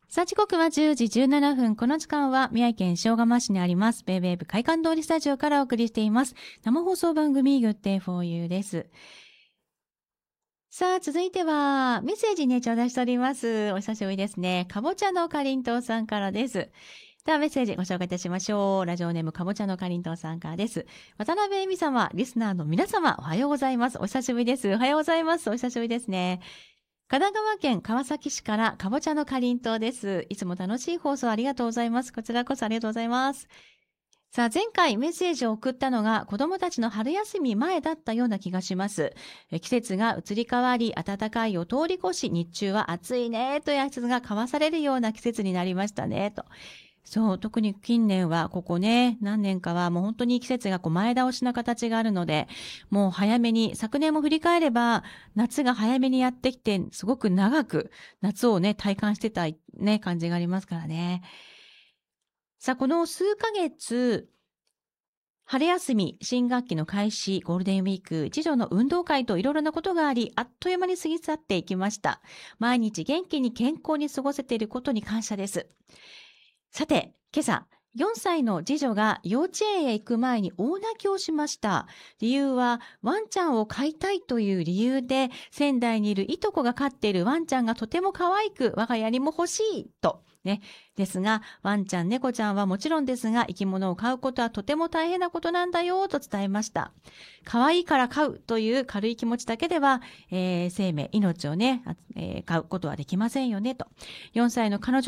さあ、時刻は10時17分。この時間は宮城県塩釜市にあります、ベイベーブ会館通りスタジオからお送りしています。生放送番組、Good Day for You です。さあ、続いては、メッセージね、頂戴しております。お久しぶりですね。かぼちゃのかりんとうさんからです。では、メッセージご紹介いたしましょう。ラジオネームかぼちゃのかりんとうさんからです。渡辺恵美様、リスナーの皆様、おはようございます。お久しぶりです。おはようございます。お久しぶりですね。神奈川県川崎市からかぼちゃのかりんとうです。いつも楽しい放送ありがとうございます。こちらこそありがとうございます。さあ、前回メッセージを送ったのが子供たちの春休み前だったような気がします。季節が移り変わり、暖かいを通り越し、日中は暑いねという挨拶が交わされるような季節になりましたねと。そう、特に近年はここね、何年かはもう本当に季節が前倒しな形があるので、もう早めに、昨年も振り返れば、夏が早めにやってきて、すごく長く夏をね、体感してたね、感じがありますからね。さあ、この数ヶ月、春休み、新学期の開始、ゴールデンウィーク、次女の運動会といろいろなことがあり、あっという間に過ぎ去っていきました。毎日元気に健康に過ごせていることに感謝です。さて、今朝、4歳の次女が幼稚園へ行く前に大泣きをしました。理由は、ワンちゃんを飼いたいという理由で、仙台にいるいとこが飼っているワンちゃんがとても可愛く、我が家にも欲しいと。ね。ですが、ワンちゃん、猫ちゃんはもちろんですが、生き物を飼うことはとても大変なことなんだよ、と伝えました。可愛いから飼うという軽い気持ちだけでは、生命、命をね、飼うことはできませんよね、と。4歳の彼女